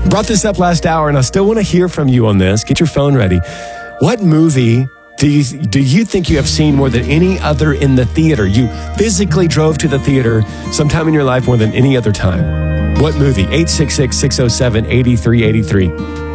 Brought this up last hour, and I still want to hear from you on this. Get your phone ready. What movie do you think you have seen more than any other in the theater? You physically drove to the theater sometime in your life more than any other time. What movie? 866-607-8383.